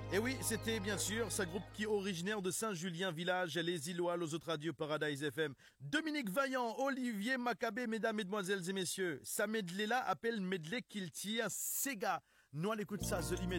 Et oui, c'était bien sûr sa groupe qui est originaire de Saint-Julien Village, les Îlois, aux autres radios Paradise FM. Dominique Vaillant, Olivier Maccabé, mesdames, mesdemoiselles et messieurs. Sa medley là appelle medley qu'il tire Sega. Nous à l'écoute ça, The Limit.